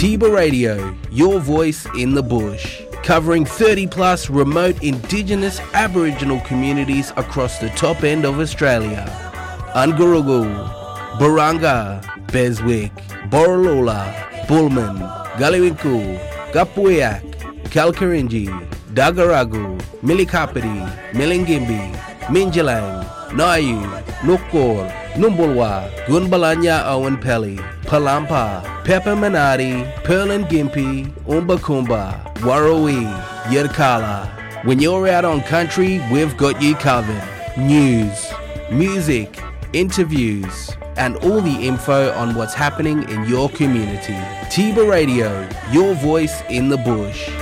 Tiba Radio, your voice in the bush. Covering 30 plus remote Indigenous Aboriginal communities across the top end of Australia. Ungurugu, Baranga, Beswick, Borroloola, Bullman, Galiwinku, Gapuyak, Kalkarinji, Dagaragu, Milikapiti, Milingimbi, Minjalang, Nayu, Nukor, Numbulwa, Gunbalanya Owenpelli, Palampa, Pepperminati, Perlin Gympie, Umbakumba, Warrawee, Yirkala. When you're out on country, we've got you covered. News, music, interviews, and all the info on what's happening in your community. Tiba Radio, your voice in the bush.